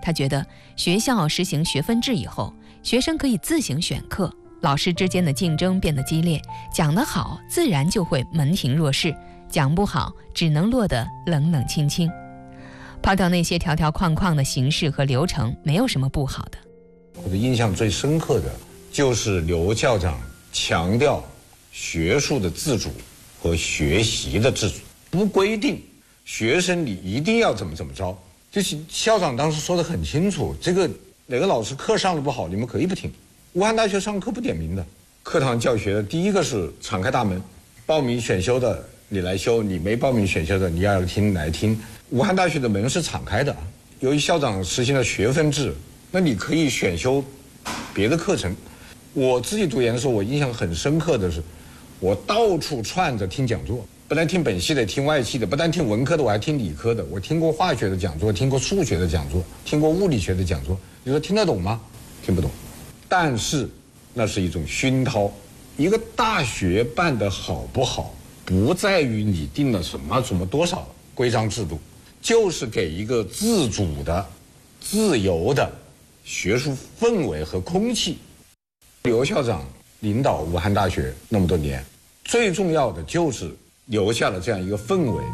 他觉得学校实行学分制以后，学生可以自行选课，老师之间的竞争变得激烈，讲得好自然就会门庭若市，讲不好只能落得冷冷清清。抛掉那些条条框框的形式和流程，没有什么不好的。 我的印象最深刻的就是刘校长强调学术的自主和学习的自主，不规定学生你一定要怎么着。就是校长当时说得很清楚，这个哪个老师课上的不好，你们可以不听。武汉大学上课不点名的，课堂教学的第一个是敞开大门，报名选修的你来修，你没报名选修的你要听来听。武汉大学的门是敞开的，由于校长实行了学分制，那你可以选修别的课程。我自己读研的时候，我印象很深刻的是，我到处串着听讲座，不但听本系的，听外系的，不但听文科的，我还听理科的。我听过化学的讲座，听过数学的讲座，听过物理学的讲座。你说听得懂吗？听不懂。但是那是一种熏陶。一个大学办得好不好，不在于你定了什么多少规章制度，就是给一个自主的、自由的学术氛围和空气。刘校长领导武汉大学那么多年，最重要的就是留下了这样一个氛围。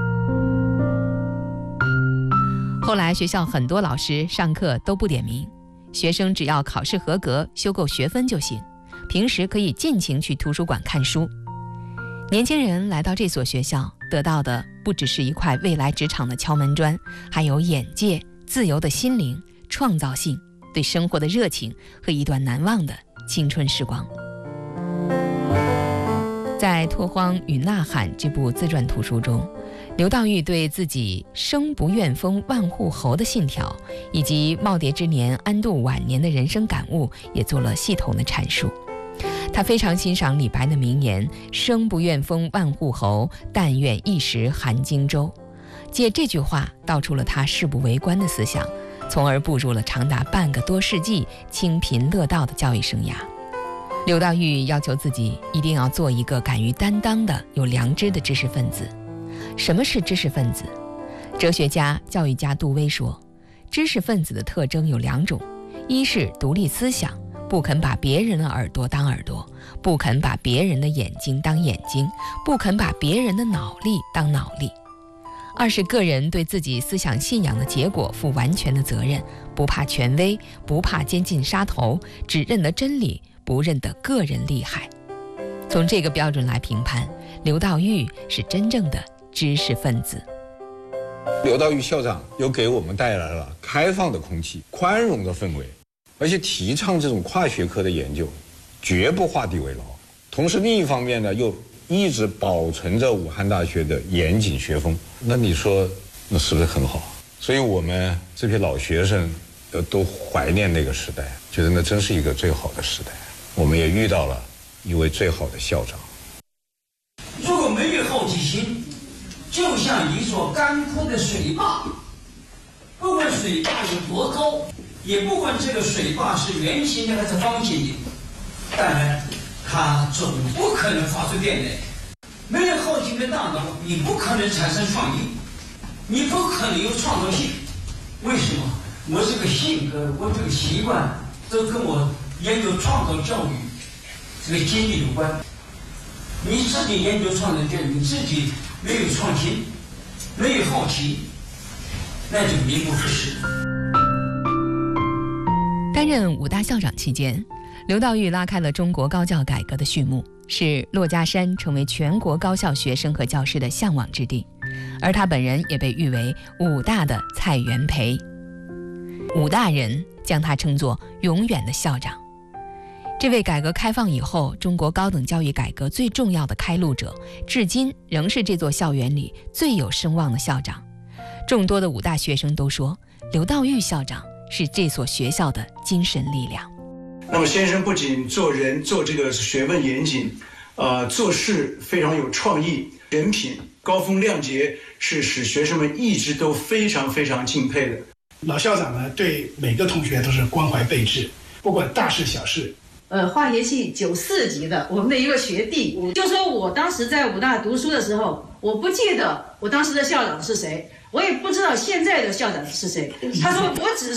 后来学校很多老师上课都不点名，学生只要考试合格，修够学分就行，平时可以尽情去图书馆看书。年轻人来到这所学校，得到的不只是一块未来职场的敲门砖，还有眼界、自由的心灵、创造性、对生活的热情和一段难忘的青春时光。在《拓荒与呐喊》这部自传图书中，刘道玉对自己生不愿封万户侯的信条，以及耄耋之年安度晚年的人生感悟，也做了系统的阐述。他非常欣赏李白的名言“生不愿封万户侯，但愿一时含荆州”，借这句话道出了他誓不为官的思想，从而步入了长达半个多世纪清贫乐道的教育生涯。刘道玉要求自己一定要做一个敢于担当的有良知的知识分子。什么是知识分子？哲学家、教育家杜威说，知识分子的特征有两种，一是独立思想，不肯把别人的耳朵当耳朵，不肯把别人的眼睛当眼睛，不肯把别人的脑力当脑力；二是个人对自己思想信仰的结果负完全的责任，不怕权威，不怕监禁杀头，只认得真理，不认得个人利害。从这个标准来评判，刘道玉是真正的知识分子。 刘道玉校长又给我们带来了开放的空气、宽容的氛围，而且提倡这种跨学科的研究，绝不画地为牢。同时另一方面呢，又一直保存着武汉大学的严谨学风。那你说那是不是很好？所以我们这批老学生都怀念那个时代，觉得那真是一个最好的时代。我们也遇到了一位最好的校长。 如果没有好奇心，就像一座干枯的水坝，不管水坝有多高，也不管这个水坝是圆形的还是方形的，当然它总不可能发出电来。没有好奇的大脑，你不可能产生创意，你不可能有创造性。为什么？我这个性格，我这个习惯，都跟我研究创造教育这个经历有关。你自己研究创造教育，你自己没有创新，没有好奇，那就名不副实。 担任武大校长期间，刘道玉拉开了中国高教改革的序幕，使珞珈山成为全国高校学生和教师的向往之地，而他本人也被誉为武大的蔡元培。武大人将他称作永远的校长。这位改革开放以后中国高等教育改革最重要的开路者，至今仍是这座校园里最有声望的校长。众多的武大学生都说，刘道玉校长是这所学校的精神力量。 那么先生不仅做人做这个学问严谨，做事非常有创意，人品高风亮节，是使学生们一直都非常非常敬佩的。 老校长呢，对每个同学都是关怀备至，不管大事小事。 化学系94级的我们的一个学弟，就说我当时在武大读书的时候，我不记得我当时的校长是谁，我也不知道现在的校长是谁。他说我只